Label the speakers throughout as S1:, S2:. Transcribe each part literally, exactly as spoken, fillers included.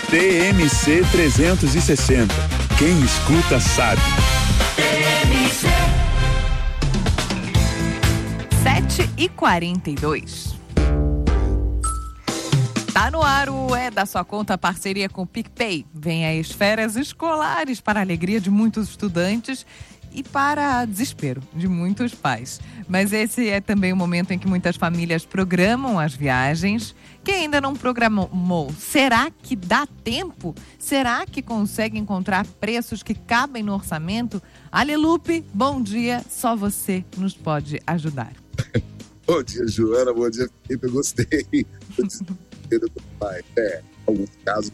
S1: T M C trezentos e sessenta. Quem escuta sabe.
S2: sete e quarenta e dois. Tá no ar o É da Sua Conta, parceria com o PicPay. Vem as férias escolares para a alegria de muitos estudantes e para desespero de muitos pais. Mas esse é também o momento em que muitas famílias programam as viagens. Quem ainda não programou, será que dá tempo? Será que consegue encontrar preços que cabem no orçamento? Alelupe, bom dia, só você nos pode ajudar.
S3: Bom dia, Joana, bom dia, Felipe, eu gostei do desespero do pai. É, alguns casos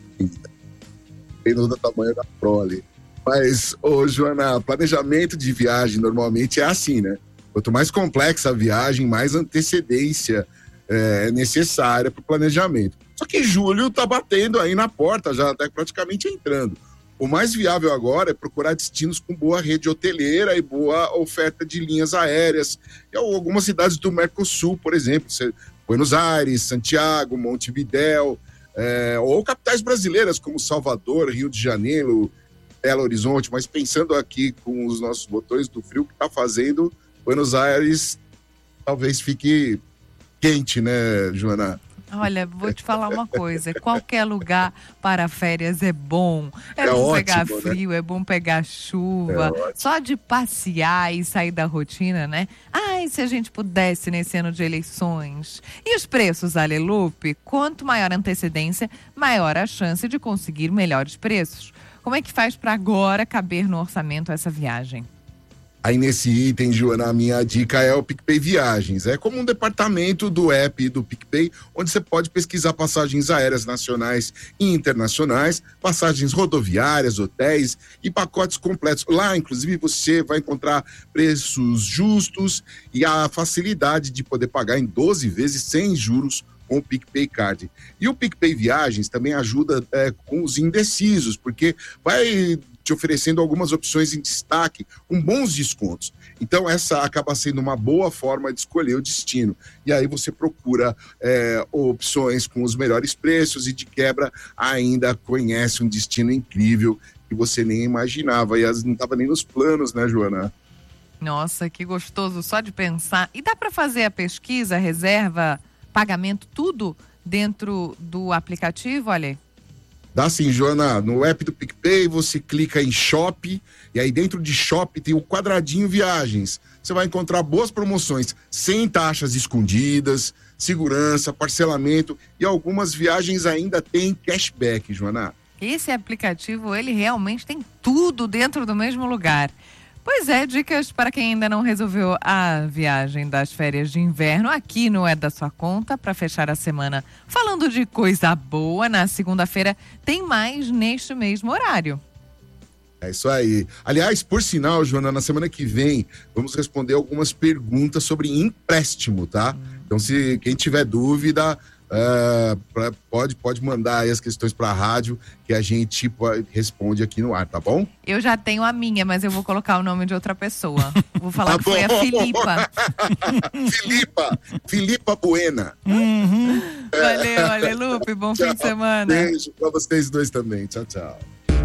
S3: dependendo do tamanho da prole. Mas, ô Joana, planejamento de viagem normalmente é assim, né? Quanto mais complexa a viagem, mais antecedência é necessária para o planejamento. Só que julho está batendo aí na porta, já está praticamente entrando. O mais viável agora é procurar destinos com boa rede hoteleira e boa oferta de linhas aéreas. E algumas cidades do Mercosul, por exemplo, Buenos Aires, Santiago, Montevidéu, é, ou capitais brasileiras como Salvador, Rio de Janeiro, Belo Horizonte. Mas pensando aqui com os nossos botões do frio que está fazendo, Buenos Aires talvez fique quente, né, Joana?
S2: Olha, vou te falar uma coisa, qualquer lugar para férias é bom. É,
S3: É
S2: bom
S3: ótimo,
S2: pegar
S3: né?
S2: frio, é bom pegar chuva,
S3: É
S2: só de passear e sair da rotina, né? Ai, se a gente pudesse nesse ano de eleições. E os preços, Alelupe? Quanto maior a antecedência, maior a chance de conseguir melhores preços. Como é que faz para agora caber no orçamento essa viagem?
S3: Aí nesse item, Joana, a minha dica é o PicPay Viagens. É como um departamento do app do PicPay, onde você pode pesquisar passagens aéreas nacionais e internacionais, passagens rodoviárias, hotéis e pacotes completos. Lá, inclusive, você vai encontrar preços justos e a facilidade de poder pagar em doze vezes sem juros com o PicPay Card. E o PicPay Viagens também ajuda é, com os indecisos, porque vai te oferecendo algumas opções em destaque com bons descontos. Então essa acaba sendo uma boa forma de escolher o destino. E aí você procura é, opções com os melhores preços e de quebra ainda conhece um destino incrível que você nem imaginava. E as, não estava nem nos planos, né, Joana?
S2: Nossa, que gostoso só de pensar. E dá para fazer a pesquisa, reserva, pagamento, tudo dentro do aplicativo, olha?
S3: Dá sim, Joana. No app do PicPay você clica em Shop e aí dentro de Shop tem o quadradinho Viagens. Você vai encontrar boas promoções sem taxas escondidas, segurança, parcelamento e algumas viagens ainda tem cashback, Joana.
S2: Esse aplicativo, ele realmente tem tudo dentro do mesmo lugar. Pois é, dicas para quem ainda não resolveu a viagem das férias de inverno aqui no É da Sua Conta para fechar a semana. Falando de coisa boa, na segunda-feira tem mais neste mesmo horário.
S3: É isso aí. Aliás, por sinal, Joana, na semana que vem vamos responder algumas perguntas sobre empréstimo, tá? Hum. Então, se quem tiver dúvida, uh, pra, pode, pode mandar aí as questões para a rádio que a gente responde aqui no ar, tá bom?
S2: Eu já tenho a minha, mas eu vou colocar o nome de outra pessoa. Vou falar tá que bom. Foi a Filipa.
S3: Filipa, Filipa Buena.
S2: Uhum. É. Valeu, Alelupe, bom tchau. Fim de semana.
S3: Beijo pra vocês dois também, tchau, tchau.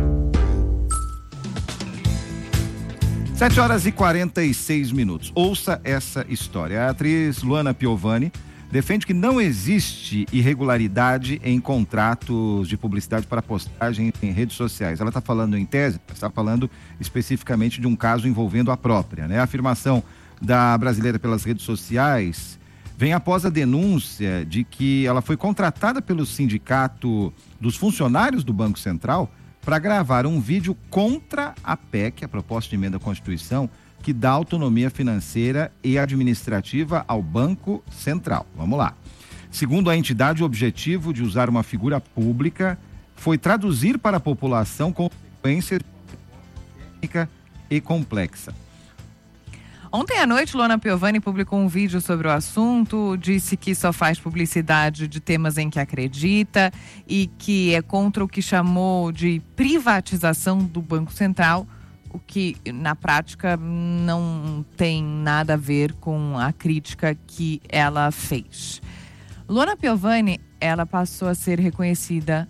S4: sete horas e quarenta e seis minutos. Ouça essa história. A atriz Luana Piovani defende que não existe irregularidade em contratos de publicidade para postagem em redes sociais. Ela está falando em tese, está falando especificamente de um caso envolvendo a própria, né? A afirmação da brasileira pelas redes sociais vem após a denúncia de que ela foi contratada pelo sindicato dos funcionários do Banco Central para gravar um vídeo contra a P E C, a proposta de emenda à Constituição, que dá autonomia financeira e administrativa ao Banco Central. Vamos lá. Segundo a entidade, o objetivo de usar uma figura pública foi traduzir para a população consequências técnica e complexa.
S2: Ontem à noite, Luana Piovani publicou um vídeo sobre o assunto, disse que só faz publicidade de temas em que acredita e que é contra o que chamou de privatização do Banco Central, o que na prática não tem nada a ver com a crítica que ela fez. Luana Piovani, ela passou a ser reconhecida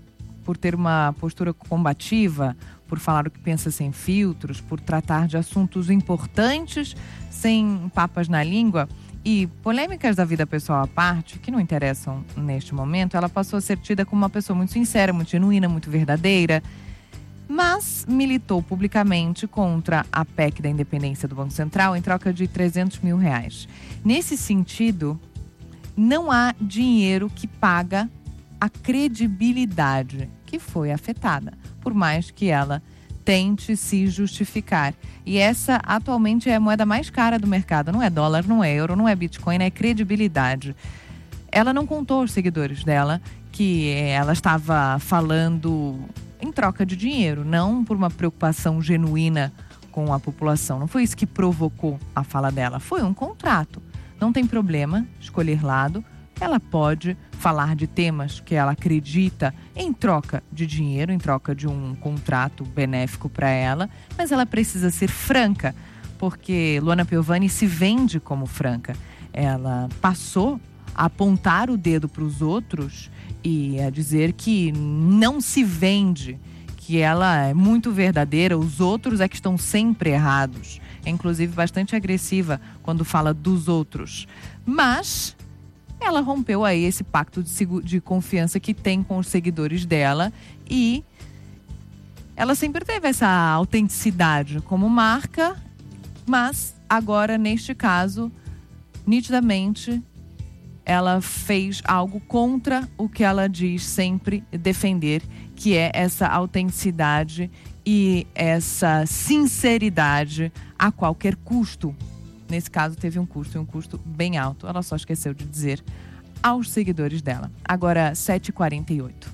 S2: por ter uma postura combativa, por falar o que pensa sem filtros, por tratar de assuntos importantes sem papas na língua e polêmicas da vida pessoal à parte, que não interessam neste momento, ela passou a ser tida como uma pessoa muito sincera, muito genuína, muito verdadeira, mas militou publicamente contra a P E C da independência do Banco Central em troca de trezentos mil reais. Nesse sentido, não há dinheiro que paga a credibilidade que foi afetada, por mais que ela tente se justificar. E essa atualmente é a moeda mais cara do mercado. Não é dólar, não é euro, não é Bitcoin, é credibilidade. Ela não contou aos seguidores dela que ela estava falando em troca de dinheiro, não por uma preocupação genuína com a população. Não foi isso que provocou a fala dela, foi um contrato. Não tem problema escolher lado. Ela pode falar de temas que ela acredita em troca de dinheiro, em troca de um contrato benéfico para ela, mas ela precisa ser franca, porque Luana Piovani se vende como franca. Ela passou a apontar o dedo para os outros e a dizer que não se vende, que ela é muito verdadeira, os outros é que estão sempre errados. É inclusive bastante agressiva quando fala dos outros. Mas ela rompeu aí esse pacto de, de confiança que tem com os seguidores dela e ela sempre teve essa autenticidade como marca, mas agora, neste caso, nitidamente, ela fez algo contra o que ela diz sempre defender, que é essa autenticidade e essa sinceridade a qualquer custo. Nesse caso, teve um custo, e um custo bem alto. Ela só esqueceu de dizer aos seguidores dela. Agora, sete e quarenta e oito.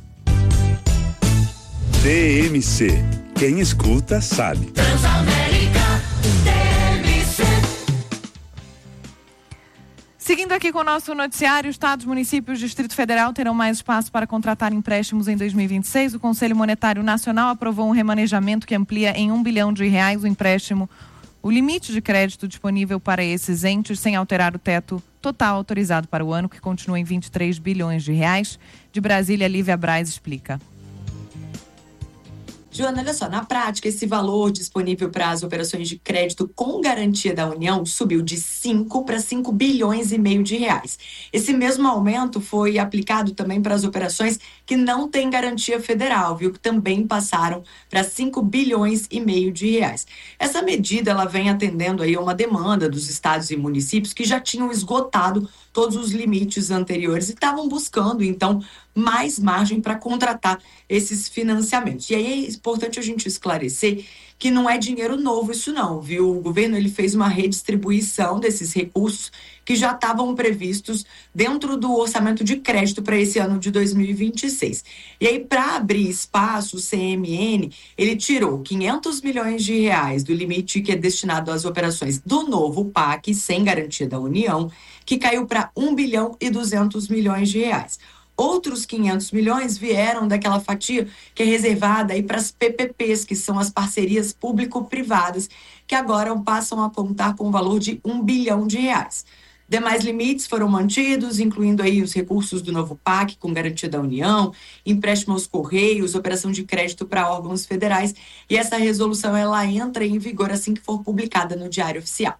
S1: D M C. Quem escuta, sabe.
S5: Transamérica, D M C.
S2: Seguindo aqui com o nosso noticiário, estados, municípios, Distrito Federal terão mais espaço para contratar empréstimos em dois mil e vinte e seis. O Conselho Monetário Nacional aprovou um remanejamento que amplia em um bilhão de reais o empréstimo o limite de crédito disponível para esses entes, sem alterar o teto total autorizado para o ano, que continua em vinte e três bilhões de reais. De Brasília, Lívia Braz explica.
S6: Joana, olha só, na prática, esse valor disponível para as operações de crédito com garantia da União subiu de cinco para cinco bilhões e meio de reais. Esse mesmo aumento foi aplicado também para as operações que não têm garantia federal, viu? Que também passaram para cinco bilhões e meio de reais. Essa medida, ela vem atendendo aí a uma demanda dos estados e municípios que já tinham esgotado todos os limites anteriores e estavam buscando, então, mais margem para contratar esses financiamentos. E aí é importante a gente esclarecer que não é dinheiro novo isso não, viu? O governo ele fez uma redistribuição desses recursos que já estavam previstos dentro do orçamento de crédito para esse ano de dois mil e vinte e seis. E aí, para abrir espaço, o C M N, ele tirou quinhentos milhões de reais do limite que é destinado às operações do novo P A C, sem garantia da União, que caiu para um bilhão e duzentos milhões de reais. Outros quinhentos milhões vieram daquela fatia que é reservada aí para as P P Ps, que são as parcerias público-privadas, que agora passam a contar com o valor de um bilhão de reais. Demais limites foram mantidos, incluindo aí os recursos do novo P A C com garantia da União, empréstimo aos Correios, operação de crédito para órgãos federais. E essa resolução ela entra em vigor assim que for publicada no Diário Oficial.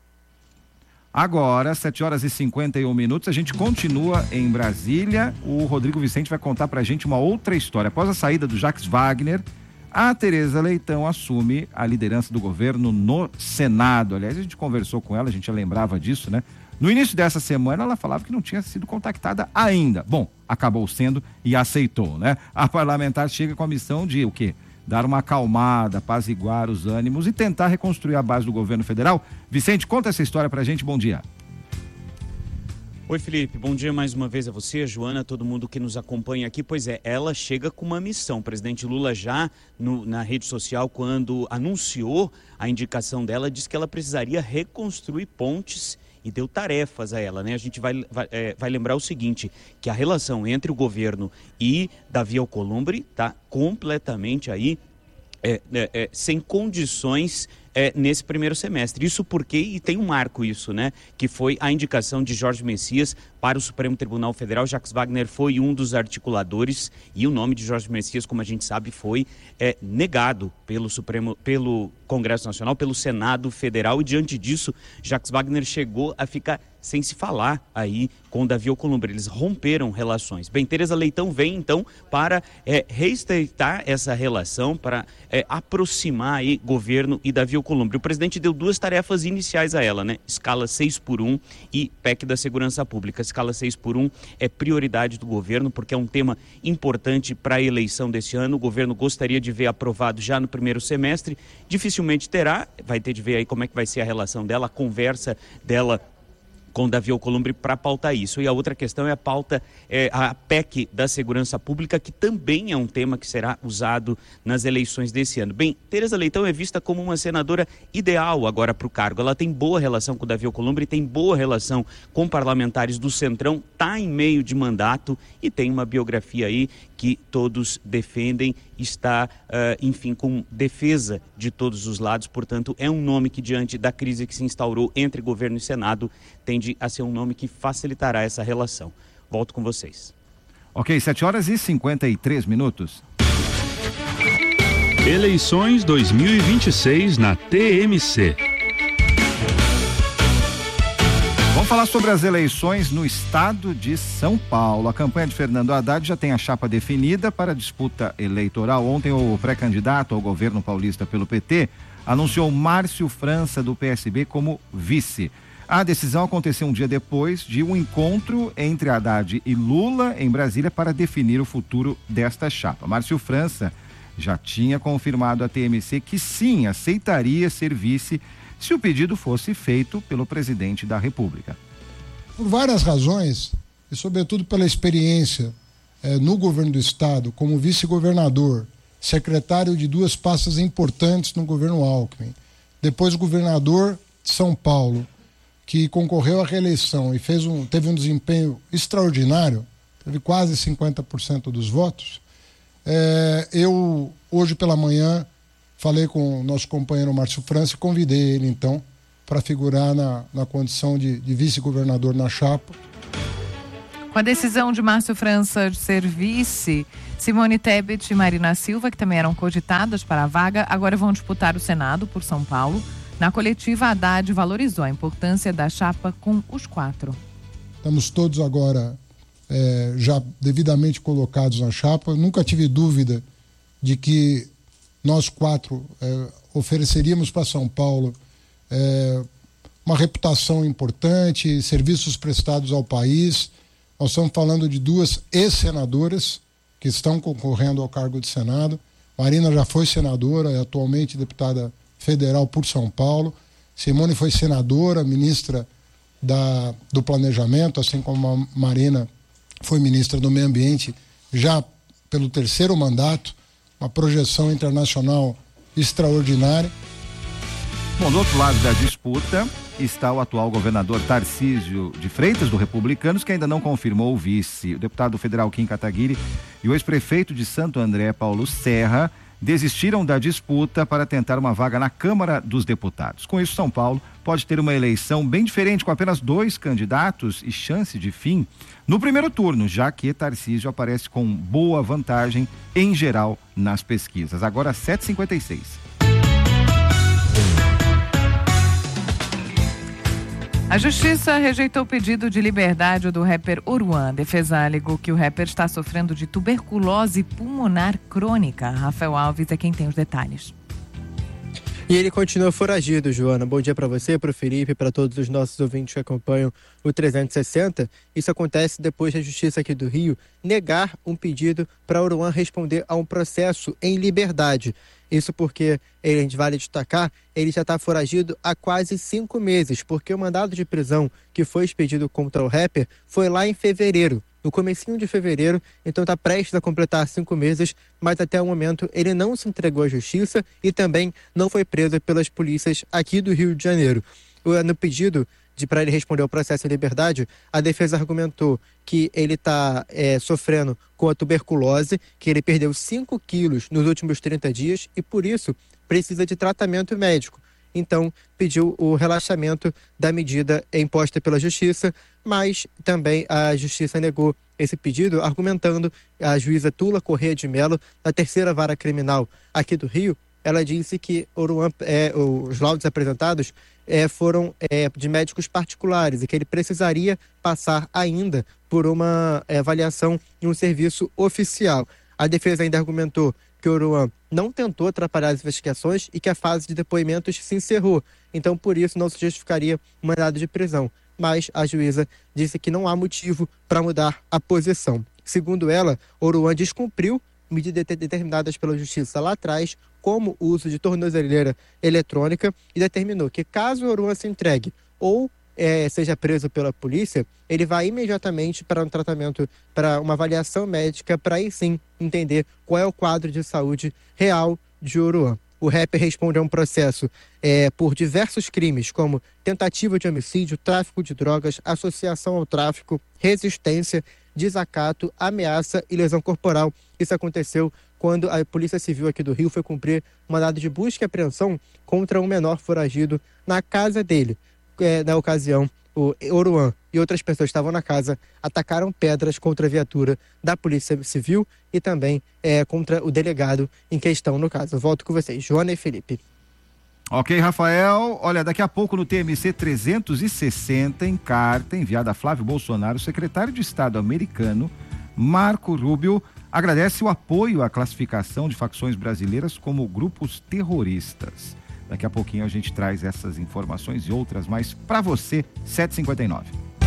S4: Agora, sete horas e cinquenta e um minutos, a gente continua em Brasília. O Rodrigo Vicente vai contar pra gente uma outra história. Após a saída do Jacques Wagner, a Tereza Leitão assume a liderança do governo no Senado. Aliás, a gente conversou com ela, a gente já lembrava disso, né? No início dessa semana, ela falava que não tinha sido contactada ainda. Bom, acabou sendo e aceitou, né? A parlamentar chega com a missão de o quê? Dar uma acalmada, apaziguar os ânimos e tentar reconstruir a base do governo federal. Vicente, conta essa história pra gente, bom dia.
S7: Oi, Felipe, bom dia mais uma vez a você, a Joana, todo mundo que nos acompanha aqui. Pois é, ela chega com uma missão. O presidente Lula já no, na rede social, quando anunciou a indicação dela, disse que ela precisaria reconstruir pontes e deu tarefas a ela, né? A gente vai, vai, é, vai lembrar o seguinte, que a relação entre o governo e Davi Alcolumbre está completamente aí É, é, é, sem condições é, nesse primeiro semestre. Isso porque, e tem um marco isso, né? Que foi a indicação de Jorge Messias para o Supremo Tribunal Federal. Jacques Wagner foi um dos articuladores e o nome de Jorge Messias, como a gente sabe, foi é, negado pelo Supremo, pelo Congresso Nacional, pelo Senado Federal, e diante disso, Jacques Wagner chegou a ficar sem se falar aí com Davi Alcolumbre. Eles romperam relações. Bem, Tereza Leitão vem então para é, reestreitar essa relação, para é, aproximar aí governo e Davi Alcolumbre. O presidente deu duas tarefas iniciais a ela, né? Escala seis por um e P E C da Segurança Pública. Escala seis por um é prioridade do governo, porque é um tema importante para a eleição desse ano. O governo gostaria de ver aprovado já no primeiro semestre. Dificilmente terá, vai ter de ver aí como é que vai ser a relação dela, a conversa dela com Davi Alcolumbre para pautar isso. E a outra questão é a pauta, é, a P E C da Segurança Pública, que também é um tema que será usado nas eleições desse ano. Bem, Tereza Leitão é vista como uma senadora ideal agora para o cargo. Ela tem boa relação com Davi Alcolumbre, tem boa relação com parlamentares do Centrão, está em meio de mandato e tem uma biografia aí que todos defendem, está, uh, enfim, com defesa de todos os lados. Portanto, é um nome que, diante da crise que se instaurou entre governo e Senado, tende a ser um nome que facilitará essa relação. Volto com vocês.
S4: Ok, sete horas e cinquenta e três minutos.
S1: Eleições dois mil e vinte e seis na T M C.
S4: Vamos falar sobre as eleições no estado de São Paulo. A campanha de Fernando Haddad já tem a chapa definida para a disputa eleitoral. Ontem, o pré-candidato ao governo paulista pelo P T anunciou Márcio França, do P S B, como vice. A decisão aconteceu um dia depois de um encontro entre Haddad e Lula em Brasília para definir o futuro desta chapa. Márcio França já tinha confirmado à T M C que sim, aceitaria ser vice se o pedido fosse feito pelo presidente da República.
S8: Por várias razões, e sobretudo pela experiência eh, no governo do estado, como vice-governador, secretário de duas pastas importantes no governo Alckmin, depois governador de São Paulo, que concorreu à reeleição e fez um, teve um desempenho extraordinário, teve quase cinquenta por cento dos votos. Eh, eu, hoje pela manhã, falei com o nosso companheiro Márcio França e convidei ele, então, para figurar na, na condição de, de vice-governador na chapa.
S2: Com a decisão de Márcio França de ser vice, Simone Tebet e Marina Silva, que também eram cogitadas para a vaga, agora vão disputar o Senado por São Paulo. Na coletiva, Haddad valorizou a importância da chapa com os quatro.
S8: Estamos todos agora é, já devidamente colocados na chapa. Nunca tive dúvida de que nós quatro é, ofereceríamos para São Paulo é, uma reputação importante, serviços prestados ao país. Nós estamos falando de duas ex-senadoras que estão concorrendo ao cargo de Senado. Marina já foi senadora, é atualmente deputada federal por São Paulo. Simone foi senadora, ministra da, do Planejamento, assim como a Marina foi ministra do Meio Ambiente já pelo terceiro mandato. Uma projeção internacional extraordinária.
S4: Bom, do outro lado da disputa está o atual governador Tarcísio de Freitas, do Republicanos, que ainda não confirmou o vice. O deputado federal Kim Kataguiri e o ex-prefeito de Santo André, Paulo Serra, desistiram da disputa para tentar uma vaga na Câmara dos Deputados. Com isso, São Paulo pode ter uma eleição bem diferente, com apenas dois candidatos e chance de fim no primeiro turno, já que Tarcísio aparece com boa vantagem em geral nas pesquisas. Agora, sete e cinquenta e seis.
S2: A justiça rejeitou o pedido de liberdade do rapper Oruan. A defesa alegou que o rapper está sofrendo de tuberculose pulmonar crônica. Rafael Alves é quem tem os detalhes.
S9: E ele continua foragido, Joana. Bom dia para você, para o Felipe, para todos os nossos ouvintes que acompanham o trezentos e sessenta. Isso acontece depois da Justiça aqui do Rio negar um pedido para Oruan responder a um processo em liberdade. Isso porque, a gente vale destacar, ele já está foragido há quase cinco meses, porque o mandado de prisão que foi expedido contra o rapper foi lá em fevereiro, no comecinho de fevereiro, então está prestes a completar cinco meses, mas até o momento ele não se entregou à justiça e também não foi preso pelas polícias aqui do Rio de Janeiro. No pedido para ele responder ao processo em liberdade, a defesa argumentou que ele está é, sofrendo com a tuberculose, que ele perdeu cinco quilos nos últimos trinta dias e, por isso, precisa de tratamento médico. então pediu o relaxamento da medida imposta pela Justiça, mas também a Justiça negou esse pedido, argumentando a juíza Tula Corrêa de Mello, da terceira vara criminal aqui do Rio. Ela disse que Oruan, é, os laudos apresentados é, foram é, de médicos particulares e que ele precisaria passar ainda por uma é, avaliação em um serviço oficial. A defesa ainda argumentou que Oruan não tentou atrapalhar as investigações e que a fase de depoimentos se encerrou. Então, por isso, não se justificaria um mandado de prisão. Mas a juíza disse que não há motivo para mudar a posição. Segundo ela, Oruan descumpriu medidas determinadas pela Justiça lá atrás, como o uso de tornozeleira eletrônica, e determinou que caso Oruan se entregue ou é, seja preso pela polícia, ele vai imediatamente para um tratamento, para uma avaliação médica, para aí sim entender qual é o quadro de saúde real de Oruan. O rapper responde a um processo é, por diversos crimes, como tentativa de homicídio, tráfico de drogas, associação ao tráfico, resistência, desacato, ameaça e lesão corporal. Isso aconteceu quando a Polícia Civil aqui do Rio foi cumprir um mandado de busca e apreensão contra um menor foragido na casa dele. É, na ocasião, o Oruan e outras pessoas que estavam na casa atacaram pedras contra a viatura da Polícia Civil e também é, contra o delegado em questão no caso. Eu volto com vocês, Joana e Felipe.
S4: Ok, Rafael. Olha, daqui a pouco no T M C trezentos e sessenta, em carta enviada a Flávio Bolsonaro, o secretário de Estado americano, Marco Rubio, agradece o apoio à classificação de facções brasileiras como grupos terroristas. Daqui a pouquinho a gente traz essas informações e outras mais para você, sete e cinquenta e nove.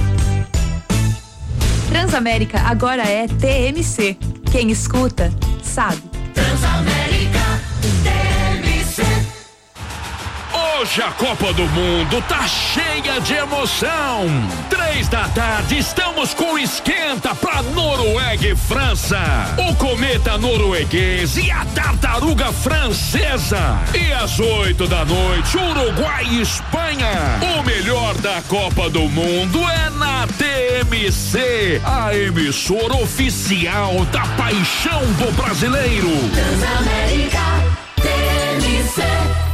S10: Transamérica agora é T M C. Quem escuta, sabe.
S5: Transamérica T M C.
S11: Hoje a Copa do Mundo tá cheia de emoção. Três da tarde estamos com esquenta pra Noruega e França. O cometa norueguês e a tartaruga francesa. E às oito da noite, Uruguai e Espanha. O melhor da Copa do Mundo é na T M C, a emissora oficial da paixão do brasileiro.
S5: Transamérica T M C.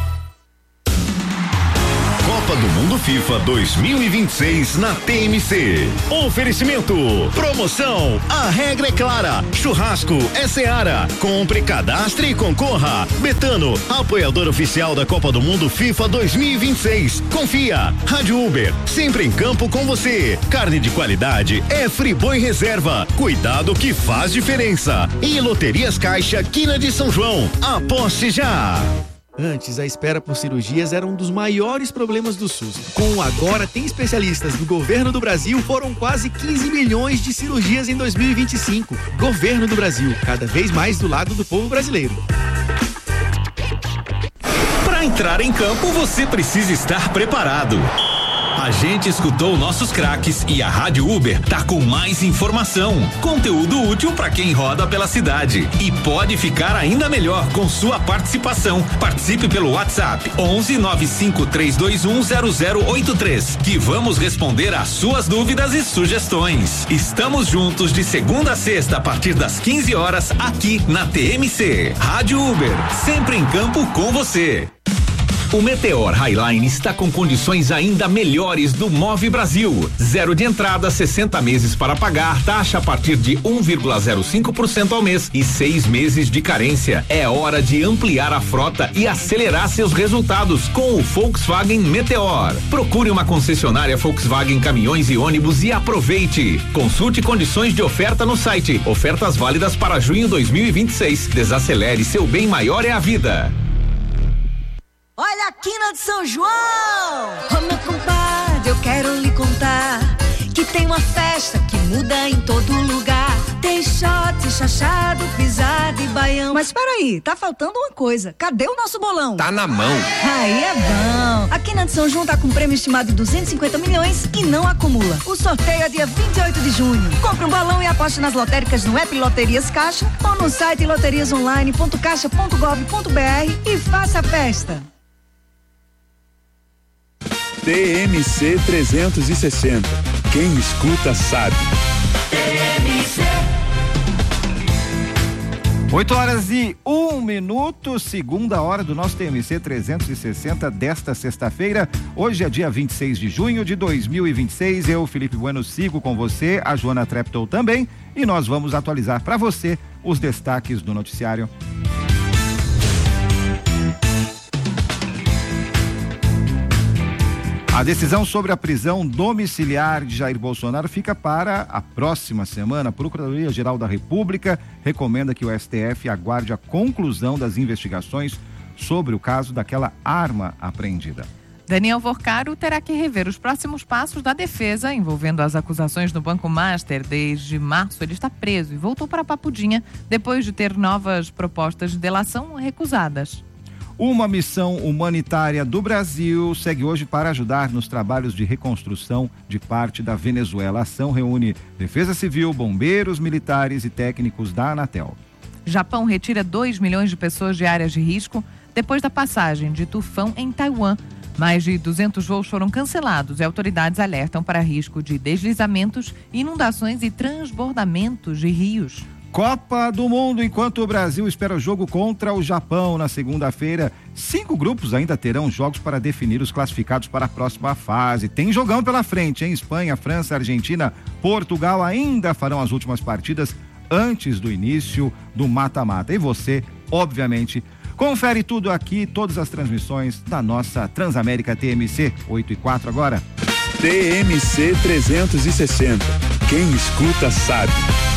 S12: Copa do Mundo FIFA dois mil e vinte e seis na T M C. Oferecimento. Promoção. A regra é clara. Churrasco é Seara. Compre, cadastre e concorra. Betano, apoiador oficial da Copa do Mundo FIFA dois mil e vinte e seis. Confia. Rádio Uber, sempre em campo com você. Carne de qualidade é Friboi Reserva. Cuidado que faz diferença. E Loterias Caixa, Quina de São João. Aposte já.
S13: Antes, a espera por cirurgias era um dos maiores problemas do SUS. Com o Agora Tem Especialistas do Governo do Brasil, foram quase quinze milhões de cirurgias em dois mil e vinte e cinco. Governo do Brasil, cada vez mais do lado do povo brasileiro.
S12: Para entrar em campo, você precisa estar preparado. A gente escutou nossos craques e a Rádio Uber tá com mais informação, conteúdo útil para quem roda pela cidade e pode ficar ainda melhor com sua participação. Participe pelo WhatsApp onze nove cinco três dois um zero zero oito três, que vamos responder às suas dúvidas e sugestões. Estamos juntos de segunda a sexta a partir das quinze horas aqui na T M C. Rádio Uber, sempre em campo com você. O Meteor Highline está com condições ainda melhores do Move Brasil. Zero de entrada, sessenta meses para pagar, taxa a partir de um vírgula zero cinco por cento ao mês e seis meses de carência. É hora de ampliar a frota e acelerar seus resultados com o Volkswagen Meteor. Procure uma concessionária Volkswagen Caminhões e Ônibus e aproveite. Consulte condições de oferta no site. Ofertas válidas para junho dois mil e vinte e seis. Desacelere, seu bem maior é a vida.
S14: Olha a Quina de São João! Ô meu compadre, eu quero lhe contar que tem uma festa que muda em todo lugar. Tem shot, chachado, pisado e baião. Mas peraí, tá faltando uma coisa. Cadê o nosso bolão?
S15: Tá na mão.
S14: Aí é bom. A Quina de São João tá com um prêmio estimado de duzentos e cinquenta milhões e não acumula. O sorteio é dia vinte e oito de junho. Compre um balão e aposte nas lotéricas no app Loterias Caixa ou no site loterias online ponto caixa ponto gov ponto br e faça a festa.
S1: T M C trezentos e sessenta. Quem escuta sabe.
S5: T M C.
S4: oito horas e um minuto, segunda hora do nosso T M C trezentos e sessenta desta sexta-feira. Hoje é dia vinte e seis de junho de dois mil e vinte e seis. Eu, Felipe Bueno, sigo com você, a Joana Treptow também, e nós vamos atualizar para você os destaques do noticiário. A decisão sobre a prisão domiciliar de Jair Bolsonaro fica para a próxima semana. A Procuradoria-Geral da República recomenda que o S T F aguarde a conclusão das investigações sobre o caso daquela arma apreendida.
S2: Daniel Vorcaro terá que rever os próximos passos da defesa envolvendo as acusações no Banco Master. Desde março ele está preso e voltou para Papudinha depois de ter novas propostas de delação recusadas.
S4: Uma missão humanitária do Brasil segue hoje para ajudar nos trabalhos de reconstrução de parte da Venezuela. A ação reúne Defesa Civil, bombeiros, militares e técnicos da Anatel.
S2: Japão retira dois milhões de pessoas de áreas de risco depois da passagem de tufão em Taiwan. Mais de duzentos voos foram cancelados e autoridades alertam para risco de deslizamentos, inundações e transbordamentos de rios.
S4: Copa do Mundo, enquanto o Brasil espera o jogo contra o Japão na segunda-feira. Cinco grupos ainda terão jogos para definir os classificados para a próxima fase. Tem jogão pela frente, hein? Espanha, França, Argentina, Portugal ainda farão as últimas partidas antes do início do mata-mata. E você, obviamente, confere tudo aqui, todas as transmissões da nossa Transamérica T M C. oito e quatro agora.
S1: T M C trezentos e sessenta. Quem escuta sabe.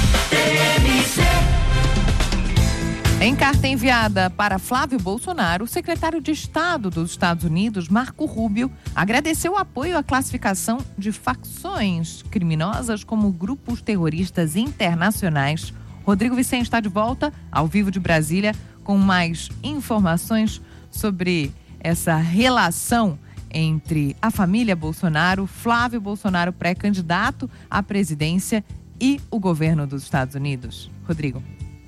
S2: Em carta enviada para Flávio Bolsonaro, o secretário de Estado dos Estados Unidos, Marco Rubio, agradeceu o apoio à classificação de facções criminosas como grupos terroristas internacionais. Rodrigo Vicente está de volta, ao vivo de Brasília, com mais informações sobre essa relação entre a família Bolsonaro, Flávio Bolsonaro, pré-candidato à presidência, e o governo dos Estados Unidos. Rodrigo.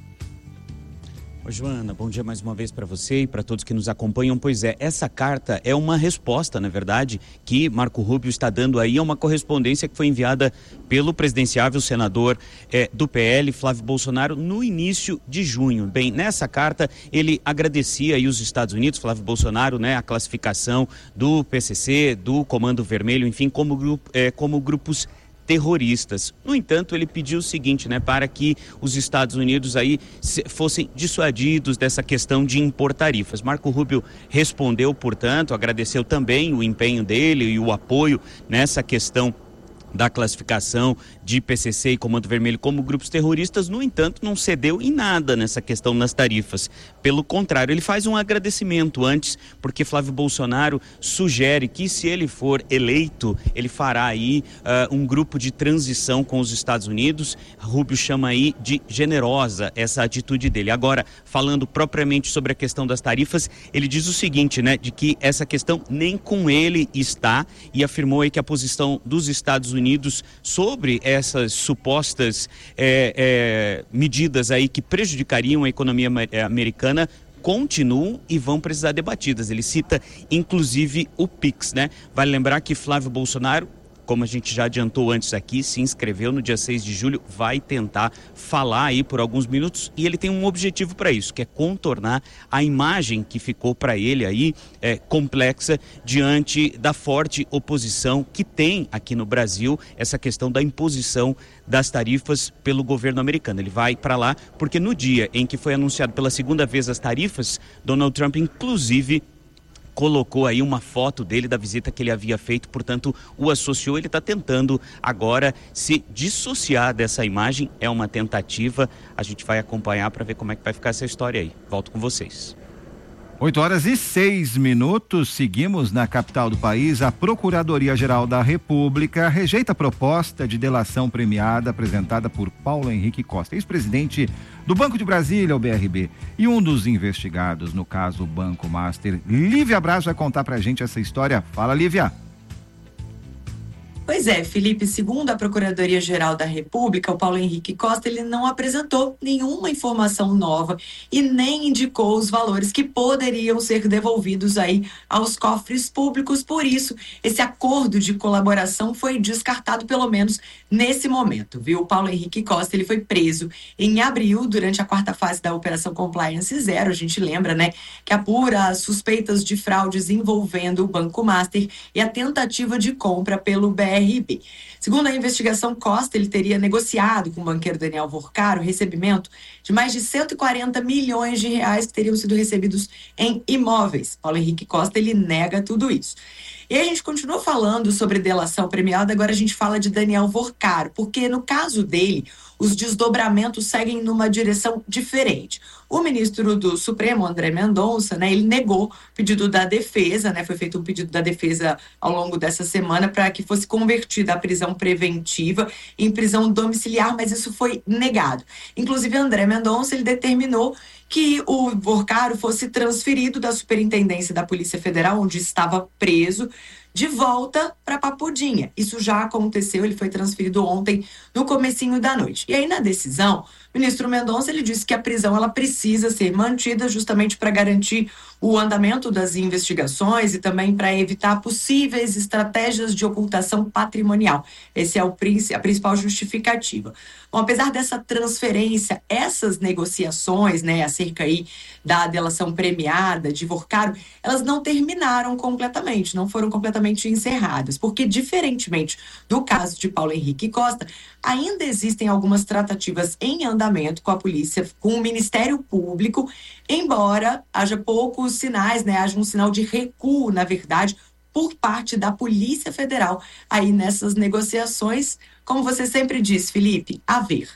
S7: Ô Joana, bom dia mais uma vez para você e para todos que nos acompanham. Pois é, essa carta é uma resposta, na verdade, que Marco Rubio está dando aí a uma correspondência que foi enviada pelo presidenciável senador eh, do P L, Flávio Bolsonaro, no início de junho. Bem, nessa carta ele agradecia aí os Estados Unidos, Flávio Bolsonaro, né, a classificação do P C C, do Comando Vermelho, enfim, como, grupo, eh, como grupos terroristas. No entanto, ele pediu o seguinte, né, para que os Estados Unidos aí fossem dissuadidos dessa questão de impor tarifas. Marco Rubio respondeu, portanto, agradeceu também o empenho dele e o apoio nessa questão da classificação de P C C e Comando Vermelho como grupos terroristas. No entanto, não cedeu em nada nessa questão nas tarifas. Pelo contrário, ele faz um agradecimento antes, porque Flávio Bolsonaro sugere que, se ele for eleito, ele fará aí uh, um grupo de transição com os Estados Unidos. Rubio chama aí de generosa essa atitude dele. Agora, falando propriamente sobre a questão das tarifas, ele diz o seguinte, né, de que essa questão nem com ele está, e afirmou aí que a posição dos Estados Unidos Unidos sobre essas supostas é, é, medidas aí que prejudicariam a economia americana continuam e vão precisar debatidas. Ele cita inclusive o Pix, né? Vale lembrar que Flávio Bolsonaro, como a gente já adiantou antes aqui, se inscreveu no dia seis de julho, vai tentar falar aí por alguns minutos, e ele tem um objetivo para isso, que é contornar a imagem que ficou para ele aí é, complexa diante da forte oposição que tem aqui no Brasil essa questão da imposição das tarifas pelo governo americano. Ele vai para lá porque no dia em que foi anunciado pela segunda vez as tarifas, Donald Trump inclusive colocou aí uma foto dele da visita que ele havia feito, portanto o associou. Ele está tentando agora se dissociar dessa imagem. É uma tentativa, a gente vai acompanhar para ver como é que vai ficar essa história aí. Volto com vocês.
S4: oito horas e seis minutos, seguimos na capital do país. A Procuradoria-Geral da República rejeita a proposta de delação premiada apresentada por Paulo Henrique Costa, ex-presidente do Banco de Brasília, o B R B, e um dos investigados no caso Banco Master. Lívia Braz vai contar pra gente essa história. Fala, Lívia.
S6: Pois é, Felipe, segundo a Procuradoria-Geral da República, o Paulo Henrique Costa, ele não apresentou nenhuma informação nova e nem indicou os valores que poderiam ser devolvidos aí aos cofres públicos. Por isso, esse acordo de colaboração foi descartado, pelo menos nesse momento, viu? O Paulo Henrique Costa, ele foi preso em abril, durante a quarta fase da Operação Compliance Zero. A gente lembra, né, que apura as suspeitas de fraudes envolvendo o Banco Master e a tentativa de compra pelo B R B. Segundo a investigação, Costa, ele teria negociado com o banqueiro Daniel Vorcaro o recebimento de mais de cento e quarenta milhões de reais que teriam sido recebidos em imóveis. Paulo Henrique Costa, ele nega tudo isso. E a gente continua falando sobre delação premiada, agora a gente fala de Daniel Vorcaro, porque no caso dele, os desdobramentos seguem numa direção diferente. O ministro do Supremo, André Mendonça, né, ele negou o pedido da defesa, né, foi feito um pedido da defesa ao longo dessa semana para que fosse convertida a prisão preventiva em prisão domiciliar, mas isso foi negado. Inclusive, André Mendonça, ele determinou que o Vorcaro fosse transferido da Superintendência da Polícia Federal, onde estava preso, de volta para Papudinha. Isso já aconteceu, ele foi transferido ontem, no comecinho da noite. E aí, na decisão, o ministro Mendonça, ele disse que a prisão ela precisa ser mantida justamente para garantir o andamento das investigações e também para evitar possíveis estratégias de ocultação patrimonial. Esse é o, a principal justificativa. Bom, apesar dessa transferência, essas negociações, né, acerca aí da delação premiada de Vorcaro, elas não terminaram completamente, não foram completamente encerradas, porque diferentemente do caso de Paulo Henrique Costa, ainda existem algumas tratativas em andamento com a polícia, com o Ministério Público, embora haja poucos sinais, né, haja um sinal de recuo, na verdade, por parte da Polícia Federal aí nessas negociações, como você sempre diz, Felipe, a ver.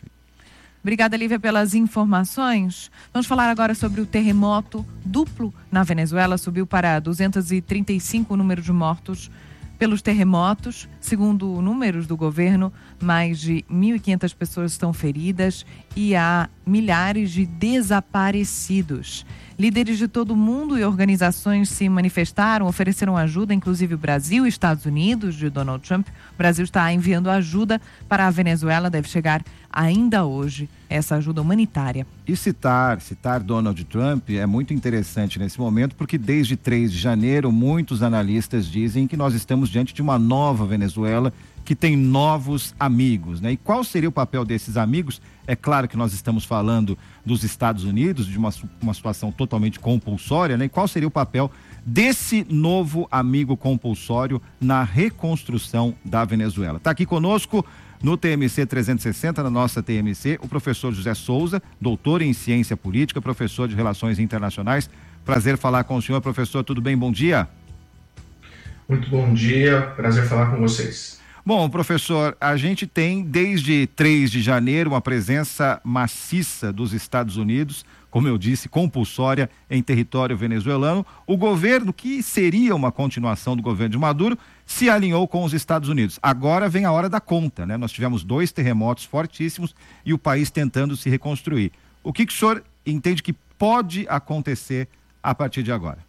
S2: Obrigada, Lívia, pelas informações. Vamos falar agora sobre o terremoto duplo na Venezuela. Subiu para duzentos e trinta e cinco o número de mortos pelos terremotos. Segundo números do governo, mais de mil e quinhentas pessoas estão feridas e há milhares de desaparecidos. Líderes de todo o mundo e organizações se manifestaram, ofereceram ajuda, inclusive o Brasil e Estados Unidos, de Donald Trump. O Brasil está enviando ajuda para a Venezuela, deve chegar ainda hoje essa ajuda humanitária.
S4: E citar, citar Donald Trump é muito interessante nesse momento, porque desde três de janeiro, muitos analistas dizem que nós estamos diante de uma nova Venezuela que tem novos amigos, né? E qual seria o papel desses amigos? É claro que nós estamos falando dos Estados Unidos, de uma, uma situação totalmente compulsória, né? E qual seria o papel desse novo amigo compulsório na reconstrução da Venezuela? Está aqui conosco no T M C trezentos e sessenta, na nossa T M C, o professor José Souza, doutor em ciência política, professor de relações internacionais. Prazer falar com o senhor, professor, tudo bem? Bom dia.
S15: Muito bom dia, prazer falar com vocês.
S4: Bom, professor, a gente tem desde três de janeiro uma presença maciça dos Estados Unidos, como eu disse, compulsória em território venezuelano. O governo, que seria uma continuação do governo de Maduro, se alinhou com os Estados Unidos. Agora vem a hora da conta, né? Nós tivemos dois terremotos fortíssimos e o país tentando se reconstruir. O que, que o senhor entende que pode acontecer a partir de agora?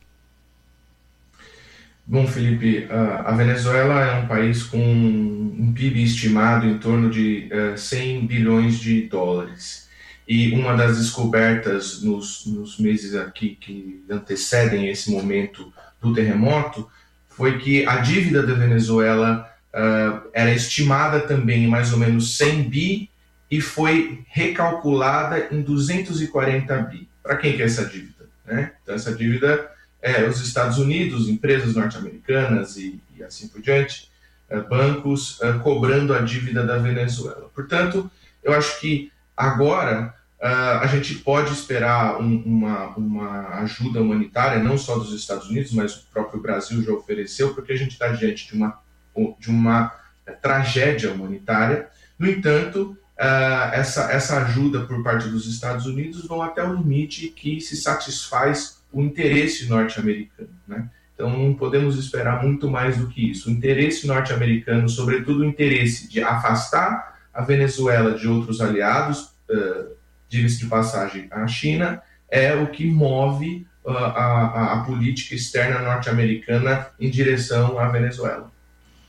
S15: Bom, Felipe, a Venezuela é um país com um P I B estimado em torno de cem bilhões de dólares. E uma das descobertas nos, nos meses aqui que antecedem esse momento do terremoto foi que a dívida da Venezuela uh, era estimada também em mais ou menos cem bi e foi recalculada em duzentos e quarenta bi. Para quem que é essa dívida, né? Então, essa dívida é os Estados Unidos, empresas norte-americanas e, e assim por diante, uh, bancos uh, cobrando a dívida da Venezuela. Portanto, eu acho que agora uh, a gente pode esperar um, uma, uma ajuda humanitária, não só dos Estados Unidos, mas o próprio Brasil já ofereceu, porque a gente está diante de uma, de uma uh, tragédia humanitária. No entanto, uh, essa, essa ajuda por parte dos Estados Unidos vão até o limite que se satisfaz o interesse norte-americano, né? Então não podemos esperar muito mais do que isso. O interesse norte-americano, sobretudo o interesse de afastar a Venezuela de outros aliados, uh, diga-se de passagem, a China, é o que move uh, a, a política externa norte-americana em direção à Venezuela.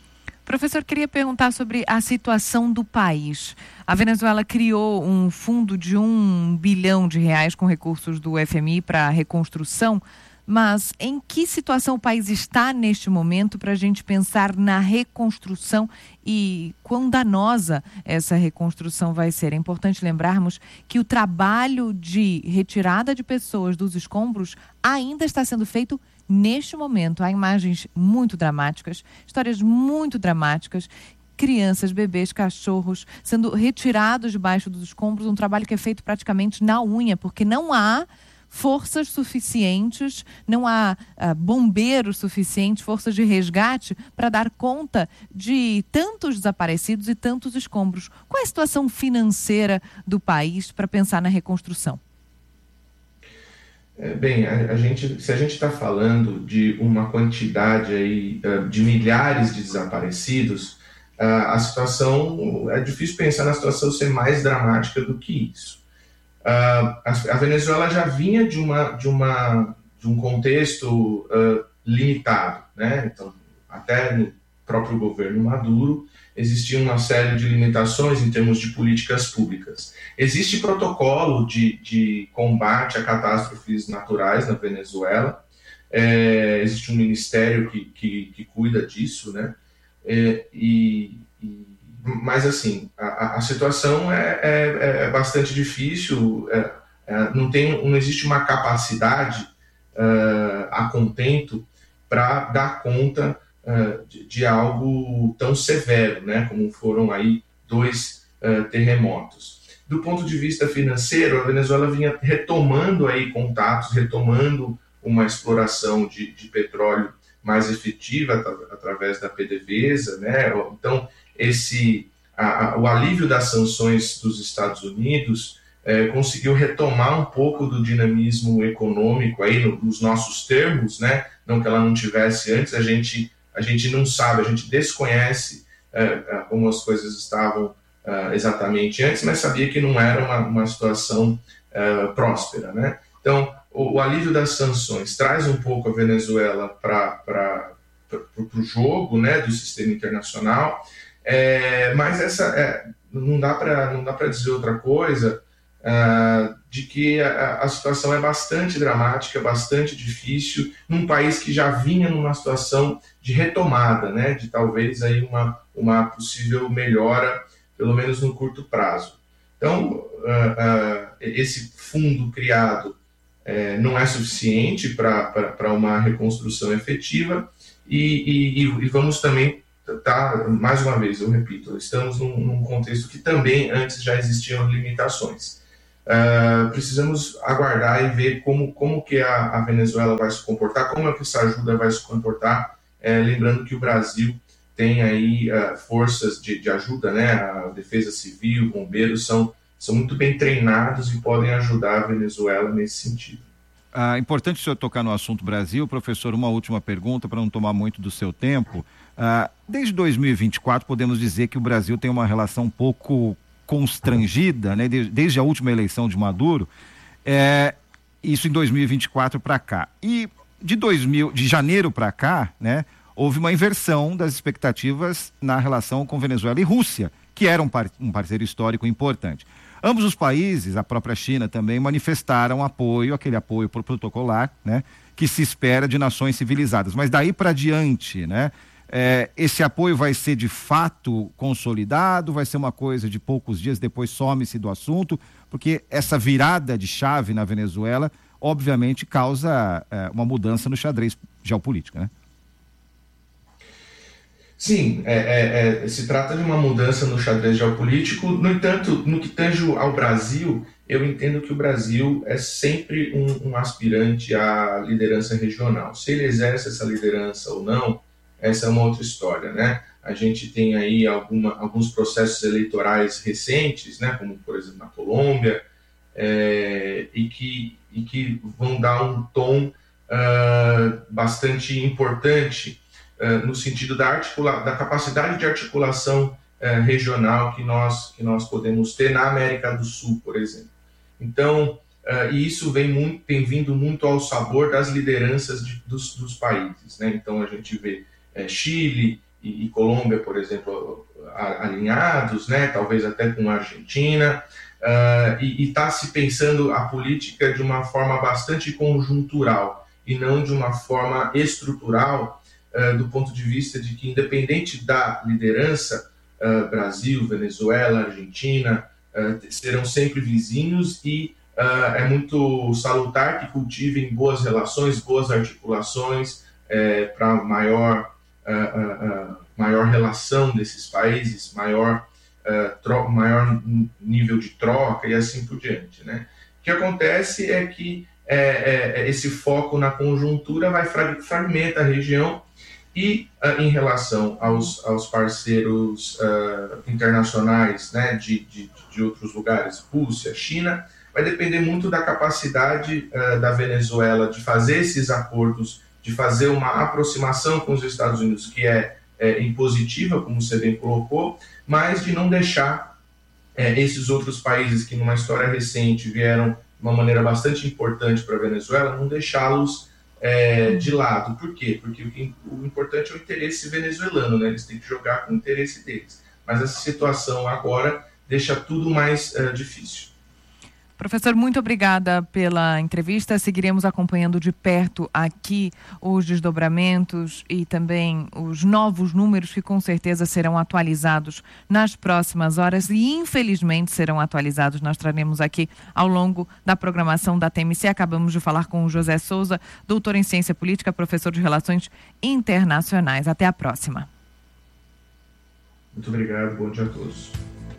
S2: Professor, queria perguntar sobre a situação do país. A Venezuela criou um fundo de um bilhão de reais com recursos do F M I para a reconstrução, mas em que situação o país está neste momento para a gente pensar na reconstrução e quão danosa essa reconstrução vai ser? É importante lembrarmos que o trabalho de retirada de pessoas dos escombros ainda está sendo feito neste momento. Há imagens muito dramáticas, histórias muito dramáticas, crianças, bebês, cachorros sendo retirados debaixo dos escombros, um trabalho que é feito praticamente na unha, porque não há forças suficientes, não há uh, bombeiros suficientes, forças de resgate para dar conta de tantos desaparecidos e tantos escombros. Qual é a situação financeira do país para pensar na reconstrução?
S15: É, bem, a, a gente, se a gente está falando de uma quantidade aí, uh, de milhares de desaparecidos, uh, a situação, é difícil pensar na situação ser mais dramática do que isso. Uh, a, a Venezuela já vinha de, uma, de, uma, de um contexto uh, limitado, né? Então, até no próprio governo Maduro existia uma série de limitações em termos de políticas públicas. Existe protocolo de, de combate a catástrofes naturais na Venezuela, é, existe um ministério que, que, que cuida disso, né? É, e, e Mas, assim, a, a situação é, é, é bastante difícil, é, é, não, tem, não existe uma capacidade uh, a contento para dar conta uh, de, de algo tão severo, né, como foram aí dois uh, terremotos. Do ponto de vista financeiro, a Venezuela vinha retomando aí contatos, retomando uma exploração de, de petróleo mais efetiva at- através da PDVSA, né, então esse, a, a, o alívio das sanções dos Estados Unidos é, conseguiu retomar um pouco do dinamismo econômico aí no, nos nossos termos, né? Não que ela não tivesse antes, a gente, a gente não sabe, a gente desconhece é, como as coisas estavam é, exatamente antes, mas sabia que não era uma, uma situação é, próspera, né? Então, o, o alívio das sanções traz um pouco a Venezuela para o jogo, né, do sistema internacional. É, mas essa, é, não dá para não dá para dizer outra coisa uh, de que a, a situação é bastante dramática, bastante difícil, num país que já vinha numa situação de retomada, né, de talvez aí uma, uma possível melhora, pelo menos no curto prazo. Então, uh, uh, esse fundo criado uh, não é suficiente para uma reconstrução efetiva e, e, e vamos também Tá, mais uma vez, eu repito, estamos num, num contexto que também antes já existiam limitações. Uh, precisamos aguardar e ver como, como que a, a Venezuela vai se comportar, como é que essa ajuda vai se comportar, é, lembrando que o Brasil tem aí uh, forças de, de ajuda, né? A Defesa Civil, bombeiros são, são muito bem treinados e podem ajudar a Venezuela nesse sentido.
S4: Ah, importante o senhor tocar no assunto Brasil. Professor, uma última pergunta para não tomar muito do seu tempo. Ah, desde dois mil e vinte e quatro podemos dizer que o Brasil tem uma relação um pouco constrangida, né? Desde, desde a última eleição de Maduro, é, isso em dois mil e vinte e quatro para cá. E de, dois mil, de janeiro para cá, né, houve uma inversão das expectativas na relação com Venezuela e Rússia, que era um, par, um parceiro histórico importante. Ambos os países, a própria China também, manifestaram apoio, aquele apoio protocolar, né, que se espera de nações civilizadas. Mas daí para diante, né, é, esse apoio vai ser de fato consolidado, vai ser uma coisa de poucos dias, depois some-se do assunto, porque essa virada de chave na Venezuela, obviamente, causa é, uma mudança no xadrez geopolítico, né?
S15: Sim, é, é, é, se trata de uma mudança no xadrez geopolítico. No entanto, no que tange ao Brasil, eu entendo que o Brasil é sempre um, um aspirante à liderança regional. Se ele exerce essa liderança ou não, essa é uma outra história, né? A gente tem aí alguma, alguns processos eleitorais recentes, né, como por exemplo na Colômbia, é, e, que, e que vão dar um tom uh, bastante importante Uh, no sentido da, articula- da capacidade de articulação uh, regional que nós, que nós podemos ter na América do Sul, por exemplo. Então, uh, e isso vem, muito, tem vindo muito ao sabor das lideranças de, dos, dos países, né? Então, a gente vê uh, Chile, e, e Colômbia, por exemplo, alinhados, né, talvez até com a Argentina, uh, e está se pensando a política de uma forma bastante conjuntural e não de uma forma estrutural, uh, do ponto de vista de que, independente da liderança, uh, Brasil, Venezuela, Argentina, uh, serão sempre vizinhos e uh, é muito salutar que cultivem boas relações, boas articulações uh, para maior, uh, uh, uh, maior relação desses países, maior, uh, tro- maior nível de troca e assim por diante, né? O que acontece é que é, é, esse foco na conjuntura vai frag- fragmenta a região e, uh, em relação aos, aos parceiros uh, internacionais, né, de, de, de outros lugares, Rússia, China, vai depender muito da capacidade uh, da Venezuela de fazer esses acordos, de fazer uma aproximação com os Estados Unidos, que é, é impositiva, como você bem colocou, mas de não deixar é, esses outros países que, numa história recente, vieram de uma maneira bastante importante para a Venezuela, não deixá-los é, de lado. Por quê? Porque o, que, o importante é o interesse venezuelano, né? Eles têm que jogar com o interesse deles. Mas essa situação agora deixa tudo mais uh, difícil.
S2: Professor, muito obrigada pela entrevista. Seguiremos acompanhando de perto aqui os desdobramentos e também os novos números que com certeza serão atualizados nas próximas horas e infelizmente serão atualizados. Nós traremos aqui ao longo da programação da T M C. Acabamos de falar com o José Souza, doutor em Ciência Política, professor de Relações Internacionais. Até a próxima.
S15: Muito obrigado. Bom dia a todos.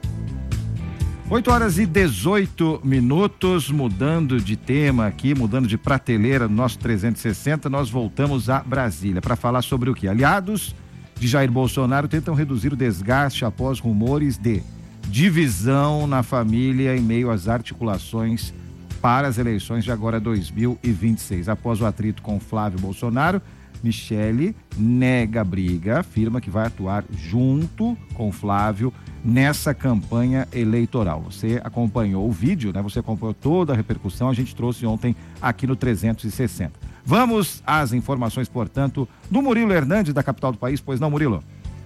S4: oito horas e dezoito minutos, mudando de tema aqui, mudando de prateleira no nosso trezentos e sessenta, nós voltamos a Brasília para falar sobre o que? Aliados de Jair Bolsonaro tentam reduzir o desgaste após rumores de divisão na família em meio às articulações para as eleições de agora dois mil e vinte e seis. Após o atrito com Flávio Bolsonaro, Michele nega a briga, afirma que vai atuar junto com Flávio nessa campanha eleitoral. Você acompanhou o vídeo, né? Você acompanhou toda a repercussão, a gente trouxe ontem aqui no trezentos e sessenta. Vamos às informações, portanto, do Murilo Hernandes, da capital do país. Pois não, Murilo?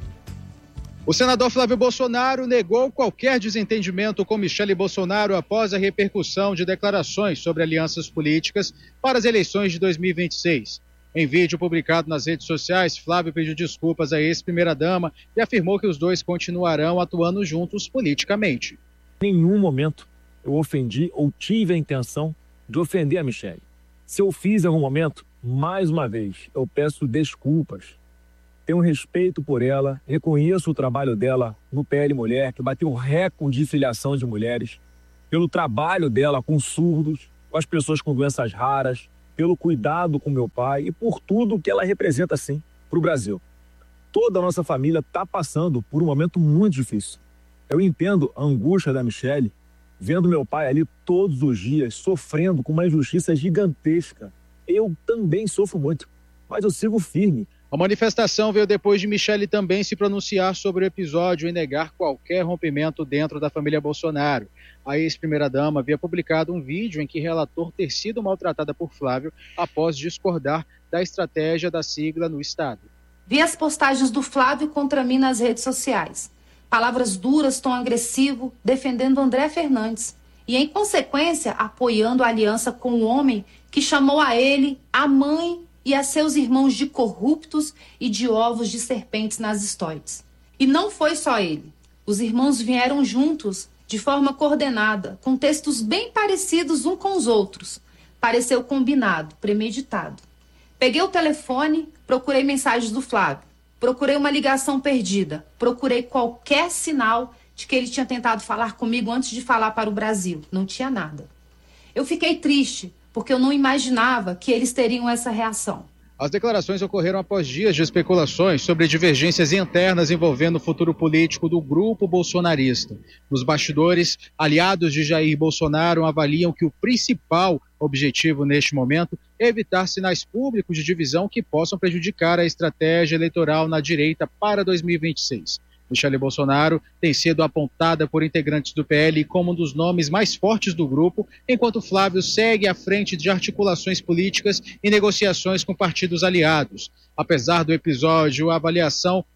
S16: O senador Flávio Bolsonaro negou qualquer desentendimento com Michele Bolsonaro após a repercussão de declarações sobre alianças políticas para as eleições de dois mil e vinte e seis. Em vídeo publicado nas redes sociais, Flávio pediu desculpas à ex-primeira-dama e afirmou que os dois continuarão atuando juntos politicamente.
S17: Em nenhum momento eu ofendi ou tive a intenção de ofender a Michele. Se eu fiz em algum momento, mais uma vez, eu peço desculpas. Tenho respeito por ela, reconheço o trabalho dela no P L Mulher, que bateu recorde de filiação de mulheres, pelo trabalho dela com surdos, com as pessoas com doenças raras, pelo cuidado com meu pai e por tudo que ela representa, sim, para o Brasil. Toda a nossa família está passando por um momento muito difícil. Eu entendo a angústia da Michele, vendo meu pai ali todos os dias, sofrendo com uma injustiça gigantesca. Eu também sofro muito, mas eu sigo firme.
S16: A manifestação veio depois de Michele também se pronunciar sobre o episódio e negar qualquer rompimento dentro da família Bolsonaro. A ex-primeira-dama havia publicado um vídeo em que relatou ter sido maltratada por Flávio após discordar da estratégia da sigla no Estado.
S18: Vi as postagens do Flávio contra mim nas redes sociais. Palavras duras, tom agressivo, defendendo André Fernandes. E, em consequência, apoiando a aliança com o homem que chamou a ele, a mãe e a seus irmãos de corruptos e de ovos de serpentes nas estoides. E não foi só ele. Os irmãos vieram juntos, de forma coordenada, com textos bem parecidos uns com os outros. Pareceu combinado, premeditado. Peguei o telefone, procurei mensagens do Flávio. Procurei uma ligação perdida. Procurei qualquer sinal de que ele tinha tentado falar comigo antes de falar para o Brasil. Não tinha nada. Eu fiquei triste, porque eu não imaginava que eles teriam essa reação.
S16: As declarações ocorreram após dias de especulações sobre divergências internas envolvendo o futuro político do grupo bolsonarista. Nos bastidores, aliados de Jair Bolsonaro avaliam que o principal objetivo neste momento é evitar sinais públicos de divisão que possam prejudicar a estratégia eleitoral na direita para dois mil e vinte e seis. Michele Bolsonaro tem sido apontada por integrantes do P L como um dos nomes mais fortes do grupo, enquanto Flávio segue à frente de articulações políticas e negociações com partidos aliados. Apesar do episódio, a avaliação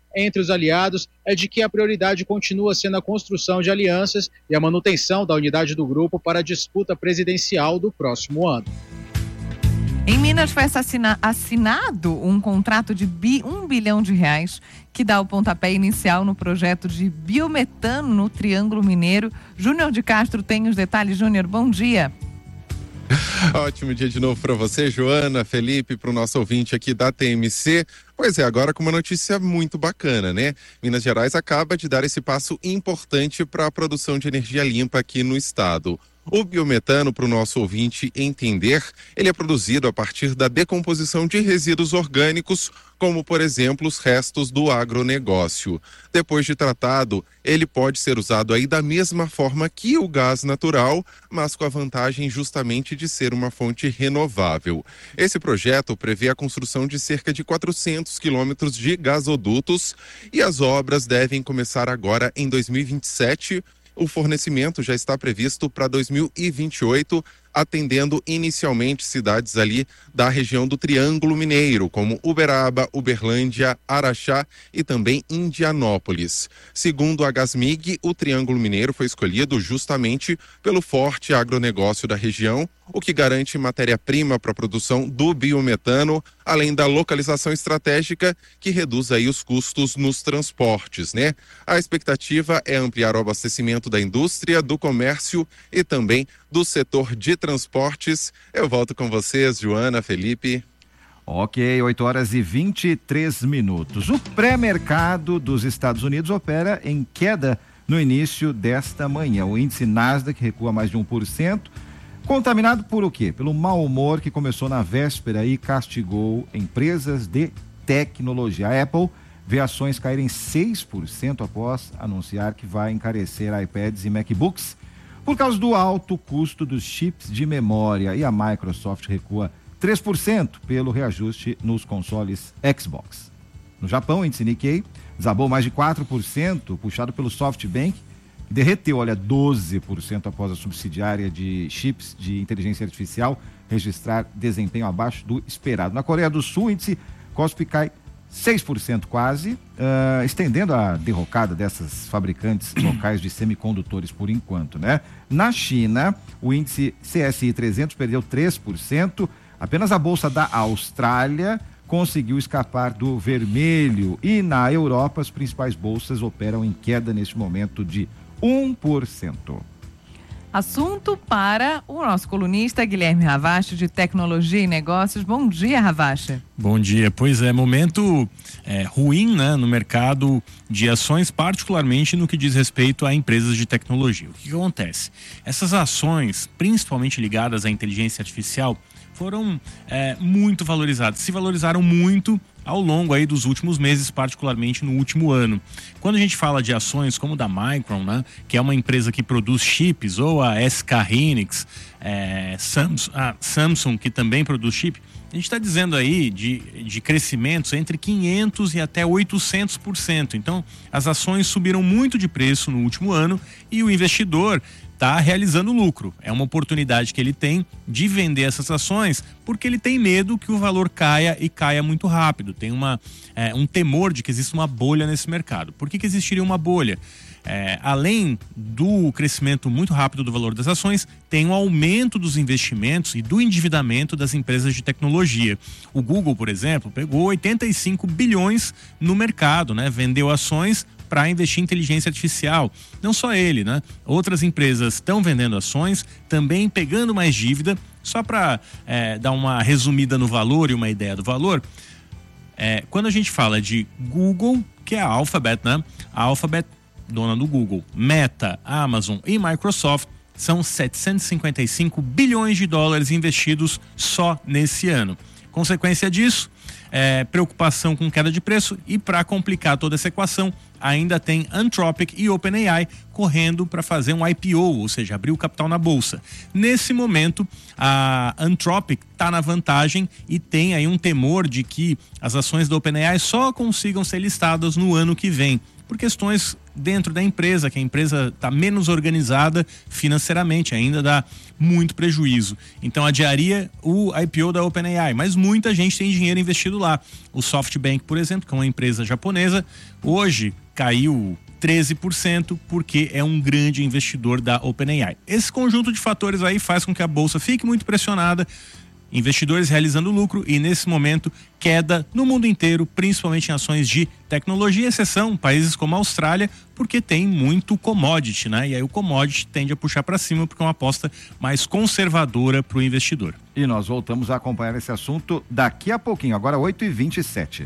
S16: entre os aliados é de que a prioridade continua sendo a construção de alianças e a manutenção da unidade do grupo para a disputa presidencial do próximo ano.
S2: Em Minas foi assina- assinado um contrato de bi- um bilhão de reais que dá o pontapé inicial no projeto de biometano no Triângulo Mineiro. Júnior de Castro tem os detalhes. Júnior, bom dia.
S19: Ótimo dia de novo para você, Joana, Felipe, para o nosso ouvinte aqui da T M C. Pois é, agora com uma notícia muito bacana, né? Minas Gerais acaba de dar esse passo importante para a produção de energia limpa aqui no estado. O biometano, para o nosso ouvinte entender, ele é produzido a partir da decomposição de resíduos orgânicos, como, por exemplo, os restos do agronegócio. Depois de tratado, ele pode ser usado aí da mesma forma que o gás natural, mas com a vantagem justamente de ser uma fonte renovável. Esse projeto prevê a construção de cerca de quatrocentos quilômetros de gasodutos e as obras devem começar agora em dois mil e vinte e sete. O fornecimento já está previsto para dois mil e vinte e oito, atendendo inicialmente cidades ali da região do Triângulo Mineiro, como Uberaba, Uberlândia, Araxá e também Indianópolis. Segundo a Gasmig, o Triângulo Mineiro foi escolhido justamente pelo forte agronegócio da região, o que garante matéria-prima para a produção do biometano, além da localização estratégica que reduz aí os custos nos transportes, né? A expectativa é ampliar o abastecimento da indústria, do comércio e também do setor de transportes. Eu volto com vocês, Joana, Felipe.
S4: Ok, oito horas e vinte e três minutos. O pré-mercado dos Estados Unidos opera em queda no início desta manhã. O índice Nasdaq recua mais de um por cento. Contaminado por o quê? Pelo mau humor que começou na véspera e castigou empresas de tecnologia. A Apple vê ações caírem seis por cento após anunciar que vai encarecer iPads e MacBooks por causa do alto custo dos chips de memória. E a Microsoft recua três por cento pelo reajuste nos consoles Xbox. No Japão, o índice Nikkei desabou mais de quatro por cento, puxado pelo SoftBank, derreteu, olha, doze por cento após a subsidiária de chips de inteligência artificial registrar desempenho abaixo do esperado. Na Coreia do Sul, o índice Kospi cai seis por cento quase, uh, estendendo a derrocada dessas fabricantes locais de semicondutores por enquanto, né? Na China, o índice C S I trezentos perdeu três por cento, apenas a bolsa da Austrália conseguiu escapar do vermelho e na Europa as principais bolsas operam em queda neste momento de um por cento.
S2: Assunto para o nosso colunista Guilherme Ravache, de Tecnologia e Negócios. Bom dia, Ravache.
S20: Bom dia. Pois é, momento é, ruim, né, no mercado de ações, particularmente no que diz respeito a empresas de tecnologia. O que, que acontece? Essas ações, principalmente ligadas à inteligência artificial, foram é, muito valorizadas, se valorizaram muito ao longo aí dos últimos meses, particularmente no último ano. Quando a gente fala de ações como da Micron, né, que é uma empresa que produz chips, ou a S K Hynix, é, Samsung, a Samsung, que também produz chip, a gente está dizendo aí de, de crescimentos entre quinhentos por cento e até oitocentos por cento. Então, as ações subiram muito de preço no último ano e o investidor está realizando lucro. É uma oportunidade que ele tem de vender essas ações porque ele tem medo que o valor caia e caia muito rápido. Tem uma, é, um temor de que exista uma bolha nesse mercado. Por que que existiria uma bolha? É, além do crescimento muito rápido do valor das ações, tem um aumento dos investimentos e do endividamento das empresas de tecnologia. O Google, por exemplo, pegou oitenta e cinco bilhões no mercado, né? Vendeu ações para investir em inteligência artificial. Não só ele, né? Outras empresas estão vendendo ações, também pegando mais dívida. Só para é, dar uma resumida no valor e uma ideia do valor, é, quando a gente fala de Google, que é a Alphabet, né? A Alphabet, dona do Google, Meta, Amazon e Microsoft, são setecentos e cinquenta e cinco bilhões de dólares investidos só nesse ano. Consequência disso, é, preocupação com queda de preço e, para complicar toda essa equação, ainda tem Anthropic e OpenAI correndo para fazer um I P O, ou seja, abrir o capital na bolsa. Nesse momento, a Anthropic está na vantagem e tem aí um temor de que as ações da OpenAI só consigam ser listadas no ano que vem. por questões dentro da empresa, que a empresa está menos organizada financeiramente, ainda dá muito prejuízo. Então adiaria o I P O da OpenAI, mas muita gente tem dinheiro investido lá. O SoftBank, por exemplo, que é uma empresa japonesa, hoje caiu treze por cento porque é um grande investidor da OpenAI. Esse conjunto de fatores aí faz com que a bolsa fique muito pressionada, investidores realizando lucro e nesse momento queda no mundo inteiro, principalmente em ações de tecnologia, exceção países como a Austrália, porque tem muito commodity, né? E aí o commodity tende a puxar para cima porque é uma aposta mais conservadora para o investidor.
S4: E nós voltamos a acompanhar esse assunto daqui a pouquinho, agora oito e vinte e sete.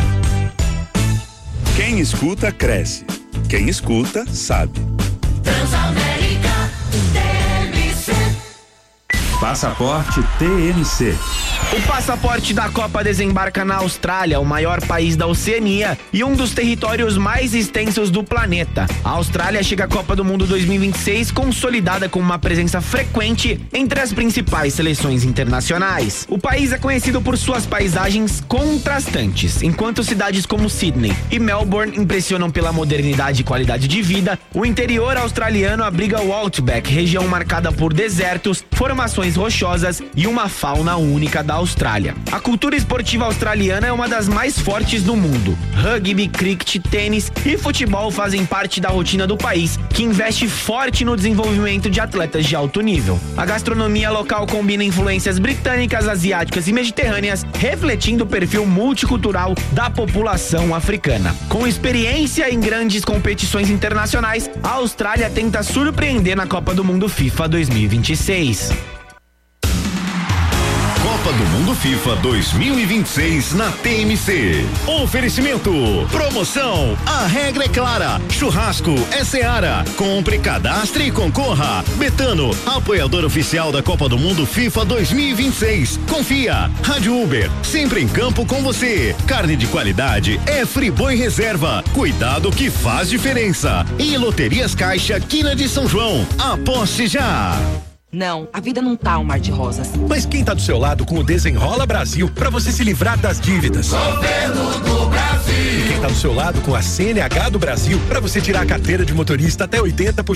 S1: Quem escuta, cresce. Quem escuta, sabe.
S5: Transamérica T M C.
S1: Passaporte T M C.
S21: O passaporte da Copa desembarca na Austrália, o maior país da Oceania e um dos territórios mais extensos do planeta. A Austrália chega à Copa do Mundo dois mil e vinte e seis consolidada com uma presença frequente entre as principais seleções internacionais. O país é conhecido por suas paisagens contrastantes. Enquanto cidades como Sydney e Melbourne impressionam pela modernidade e qualidade de vida, o interior australiano abriga o Outback, região marcada por desertos, formações rochosas e uma fauna única da Austrália. A cultura esportiva australiana é uma das mais fortes do mundo. Rugby, cricket, tênis e futebol fazem parte da rotina do país, que investe forte no desenvolvimento de atletas de alto nível. A gastronomia local combina influências britânicas, asiáticas e mediterrâneas, refletindo o perfil multicultural da população africana. Com experiência em grandes competições internacionais, a Austrália tenta surpreender na Copa do Mundo FIFA dois mil e vinte e seis.
S22: Copa do Mundo FIFA dois mil e vinte e seis na T M C. Oferecimento. Promoção. A regra é clara. Churrasco é Seara. Compre, cadastre e concorra. Betano, apoiador oficial da Copa do Mundo FIFA dois mil e vinte e seis. Confia. Rádio Uber, sempre em campo com você. Carne de qualidade é Friboi Reserva. Cuidado que faz diferença. E Loterias Caixa, Quina de São João. Aposte já.
S23: Não, a vida não tá um mar de rosas.
S24: Mas quem tá do seu lado com o Desenrola Brasil pra você se livrar das dívidas?
S5: Governo do Brasil.
S24: E quem tá do seu lado com a C N H do Brasil pra você tirar a carteira de motorista até oitenta por cento